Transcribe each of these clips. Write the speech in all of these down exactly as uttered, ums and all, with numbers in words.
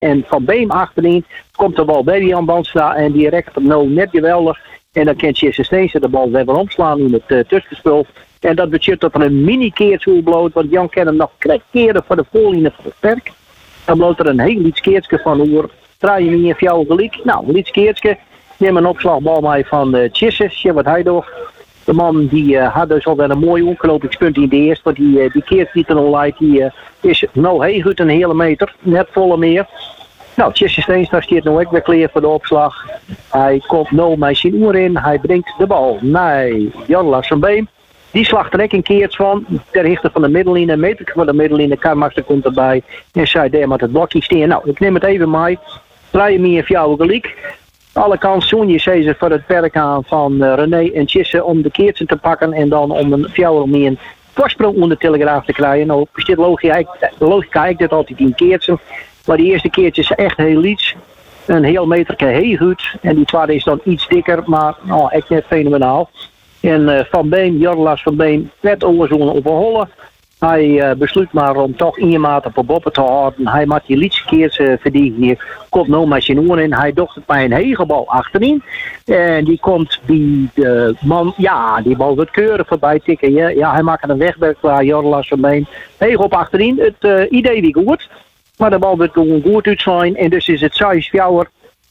En Van Beem achterin komt de bal bij die Jan Banstra en die rekt hem nou net geweldig. En dan kan Jesse Steensen de bal weer omslaan in het uh, tussenspel. En dat betekent dat er een mini-keertje bloot, want Jan kan hem nog keren voor de voorlinie van het perk. Dan bloot er een heel iets keertje van hoe draai je niet in jouw gelijk. Nou, een iets keertje. Neem een opslagbal mee van uh, Jesse, wat hij doet. De man die uh, had dus al wel een mooi onkelopingspunt in de eerste, want die, uh, die keert niet een leidt, die uh, is nou heel goed een hele meter, net volle meer. Nou, Jesse Steenstra staat nou ook weer klaar voor de opslag. Hij komt nou met zijn oer in, hij brengt de bal naar Jan Larsenbeem. Die slacht er ook een keertje van, ter hichte van de middellijnen, meter van de middellijnen, Karmaster komt erbij en zij daar met het blokje staan. Nou, ik neem het even mee, draai hem hier voor jou gelijk. Alle kansen je ze voor het werk aan van uh, René en Tjisse om de keertsen te pakken en dan om een fjouwer om een voorsprong onder de Telegraaf te krijgen. Nou, bestaat logica, logica ik dit altijd in keertsen, maar die eerste keertje is echt heel iets. Een heel meterke heel goed en die tweede is dan iets dikker, maar nou, echt net fenomenaal. En uh, Van Been, Jorlas Van Been, werd overzoen op een holle. Hij uh, besluit maar om toch in je maat op een boppen te houden. Hij maakt die liedje keert uh, verdienen hier. Komt nou met zijn oren in. Hij docht het bij een hegelbal achterin. En die komt die de man, ja, die bal wordt keurig voorbij tikken. Ja, ja hij maakt een wegwerk klaar. Jorlas van Been. Hegel op achterin. Het uh, idee wie goed. Maar de bal wordt gewoon goed uitslaan. En dus is het Saisfjouwer.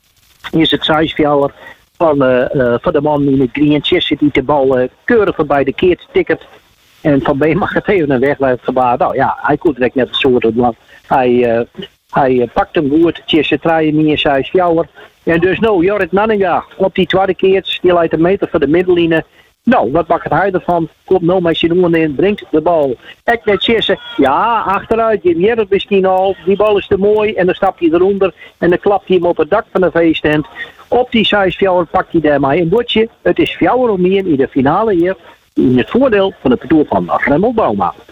Is het Saisfjouwer van, uh, uh, van de man in het green chest die de bal uh, keurig voorbij de keert tikkert. En Van Been mag het even een wegwijf gebaar. Nou ja, hij kon direct net het soort want hij, uh, hij uh, pakt hem goed, Tjesse draaien niet in zijn fjouwer. En dus nou, Jorrit Nanninga op die tweede keert, die leidt een meter van de middellijnen. Nou, wat maakt hij ervan? Komt nou met zijn oren in, brengt de bal. Ek net Tjesse, ja, achteruit, je weet het misschien al, die bal is te mooi en dan stapt hij eronder en dan klapt hij hem op het dak van de veestand. Op die zes fjouwer pakt hij daarmee een bordje. Het is fjouwer om meer in de finale hier. In het voordeel van het parcours van Remmel Bouma.